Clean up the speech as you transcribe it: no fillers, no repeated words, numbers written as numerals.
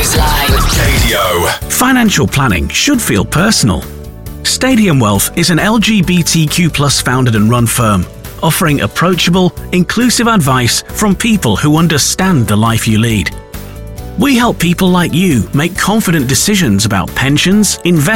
Newsline. Radio. Financial planning should feel personal. Stadium Wealth is an LGBTQ+ founded and run firm, offering approachable, inclusive advice from people who understand the life you lead. We help people like you make confident decisions about pensions, investments,